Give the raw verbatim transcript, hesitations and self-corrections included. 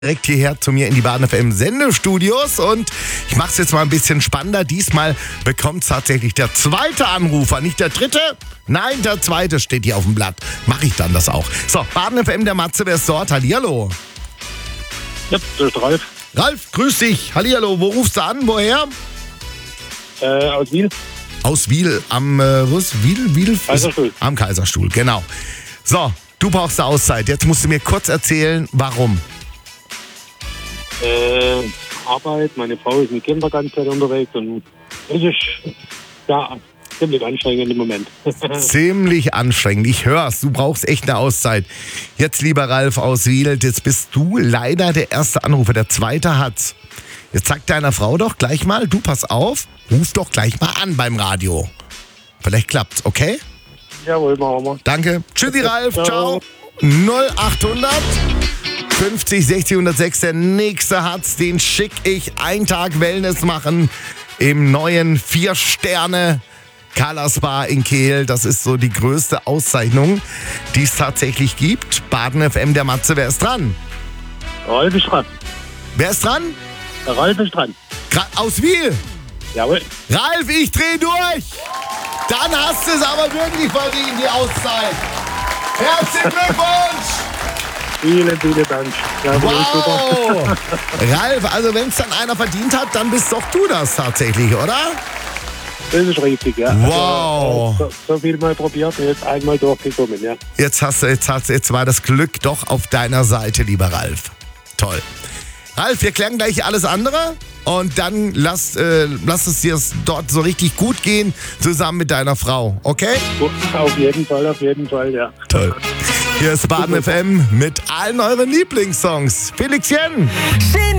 direkt hierher zu mir in die Baden F M Sendestudios und ich mache es jetzt mal ein bisschen spannender. Diesmal bekommt tatsächlich der zweite Anrufer, nicht der dritte. Nein, der zweite steht hier auf dem Blatt. Mache ich dann das auch. So, Baden F M, der Matze, wer ist dort? Hallihallo. Ja, das ist Ralf. Ralf, grüß dich. Hallihallo, wo rufst du an? Woher? Äh, aus Wiel. Aus Wiel, am, äh, wo ist Wiel? Wiel? Kaiserstuhl. Am Kaiserstuhl, genau. So, du brauchst eine Auszeit. Jetzt musst du mir kurz erzählen, warum. Äh, Arbeit, meine Frau ist mit Kindern ganz Zeit unterwegs und es ist ja ziemlich anstrengend im Moment. Ziemlich anstrengend. Ich hör's, du brauchst echt eine Auszeit. Jetzt, lieber Ralf aus Wiel, jetzt bist du leider der erste Anrufer. Der zweite hat's. Jetzt sag deiner Frau doch gleich mal, du pass auf, ruf doch gleich mal an beim Radio. Vielleicht klappt's, okay? Jawohl, machen wir. Danke. Tschüssi, Ralf. Ciao. Ciao. null achthundert fünfzig sechzig hundertsechs. Der nächste hat's. Den schick ich. Ein Tag Wellness machen im neuen vier Sterne Color Spa in Kehl. Das ist so die größte Auszeichnung, die es tatsächlich gibt. Baden F M, der Matze. Wer ist dran? Ralf ist dran. Wer ist dran? Der Ralf ist dran. Gra- Aus Wiel. Jawohl. Ralf, ich dreh durch. Dann hast du es aber wirklich verdient, die Auszeit. Herzlichen Glückwunsch. Vielen, vielen Dank. Jawohl, Wow! super. Ralf, also wenn es dann einer verdient hat, dann bist doch du das tatsächlich, oder? Das ist richtig, ja. Wow. Also, so, so viel mal probiert und jetzt einmal durchgekommen, ja. Jetzt hast du, jetzt hast du, jetzt war das Glück doch auf deiner Seite, lieber Ralf. Toll. Ralf, wir klären gleich alles andere und dann lass, äh, lass es dir dort so richtig gut gehen, zusammen mit deiner Frau, okay? Auf jeden Fall, auf jeden Fall, ja. Toll. Hier ist Baden F M mit allen euren Lieblingssongs. Felix Jen.